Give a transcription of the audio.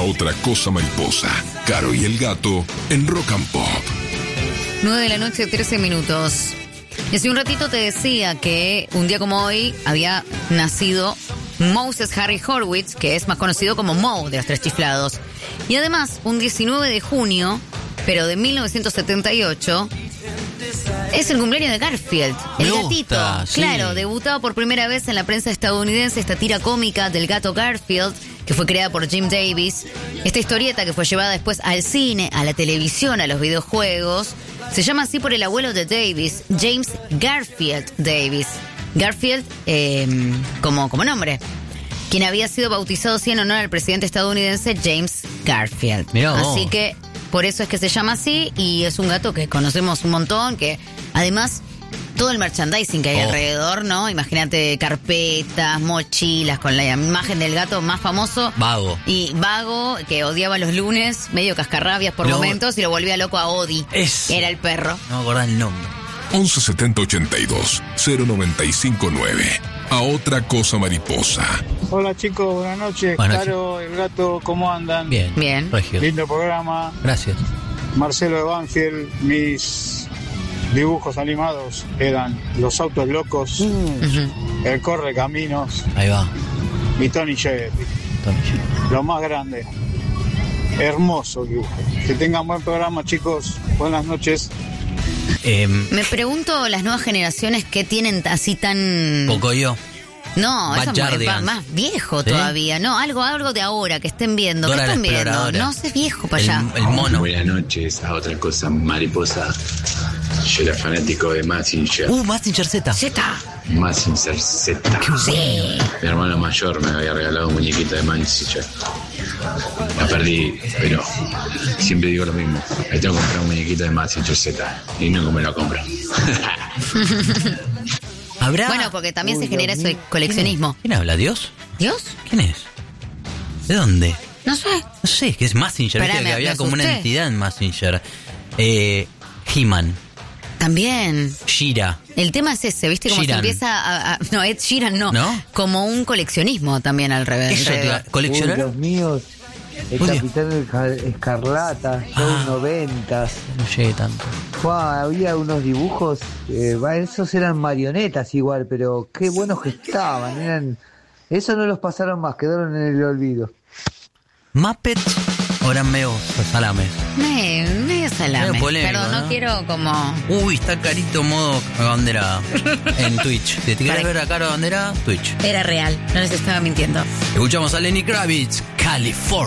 Otra Cosa Mariposa. Caro y el Gato en Rock and Pop. 9:13 a.m. Y hace un ratito te decía que un día como hoy había nacido Moses Harry Horowitz, que es más conocido como Moe de los Tres Chiflados. Y además, un 19 de junio, pero de 1978, es el cumpleaños de Garfield, el gatito. Sí. Claro, debutado por primera vez en la prensa estadounidense esta tira cómica del gato Garfield, que fue creada por Jim Davis. Esta historieta que fue llevada después al cine, a la televisión, a los videojuegos, se llama así por el abuelo de Davis, James Garfield Davis. Garfield como nombre, quien había sido bautizado así en honor al presidente estadounidense James Garfield. Mirá vos. Así que por eso es que se llama así, y es un gato que conocemos un montón, que además todo el merchandising que hay alrededor, ¿no? Imagínate carpetas, mochilas con la imagen del gato más famoso. Vago. Y Vago, que odiaba los lunes, medio cascarrabias por momentos, y lo volvía loco a Odi. Era el perro. No me acordaba el nombre. 11 70 82 095 9. A Otra Cosa Mariposa. Hola chicos, buenas noches. Buenas noches. Caro, el Gato, ¿cómo andan? Bien. Bien. Regio. Lindo programa. Gracias. Marcelo de Banfield, mis dibujos animados eran Los Autos Locos, El Corre Caminos Ahí va. y Tony Jerry. Lo más grande. Hermoso dibujo. Que tengan buen programa, chicos. Buenas noches. Me pregunto las nuevas generaciones qué tienen así tan... Pocoyo. No, eso es Backyardigans. más viejo ¿Sí? todavía. No, algo de ahora que estén viendo. Dora ¿Qué la están viendo? Exploradora. No sé, viejo para allá. El mono. Buenas noches, a Otra Cosa Mariposa. Yo era fanático de Mazinger. Mazinger Z. Mazinger Z. Sí. Mi hermano mayor me había regalado un muñequito de Mazinger. La perdí, pero siempre digo lo mismo. Me tengo que comprar un muñequito de Mazinger Z y nunca me lo compro. ¿Habrá? Bueno, porque también se genera eso de coleccionismo. ¿Quién habla? ¿Dios? ¿Dios? ¿Quién es? ¿De dónde? No sé. No sé, que es Mazinger. Pará, Viste que me había como una asusté. entidad en Mazinger. He-Man. También. Shira. El tema es ese, ¿viste? Como Sheeran. se empieza no, Ed Sheeran no. ¿No? Como un coleccionismo también al revés. Eso, ¿coleccionar? Dios mío, el Uy, Capitán Escarlata, show 90. No llegué tanto. Había unos dibujos, esos eran marionetas igual, pero qué buenos que estaban. Esos no los pasaron más, quedaron en el olvido. Muppets o eran medio salames. Medio salame. Medio polémico, Perdón, no ¿no? quiero como... Uy, está Carito modo bandera en Twitch. Si te quieres Para- ver a Caro Bandera, Twitch. Era real, no les estaba mintiendo. Escuchamos a Lenny Kravitz, California.